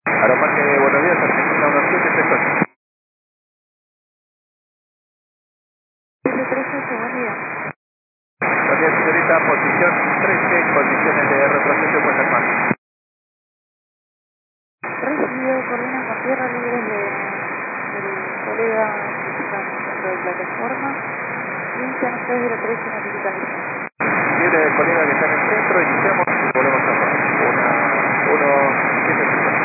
Aeroparque, buenos días, Argentina 1738. 738, buen día. Buen día, señorita, posición 13, condiciones de retroceso por el mar. Recibido, coordinan con tierra libres del colega que está en el centro de plataforma. Inician ustedes de la 13 notificación. Libre del colega que está en el centro, iniciamos y volvemos a 1, 7,